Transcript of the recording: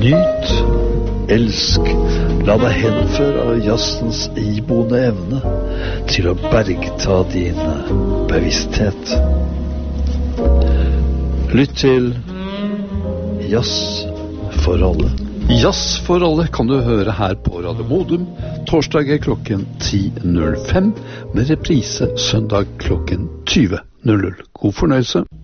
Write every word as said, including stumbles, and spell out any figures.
Nyt, elsk, la deg henføre av jazzens iboende evne til å bergta din bevissthet. Lytt til Jazz for alle. Jazz for alle kan du høre her på Radio Modum, torsdager klokken ti null fem, med reprise søndag klokken tyve null null. God fornøyelse.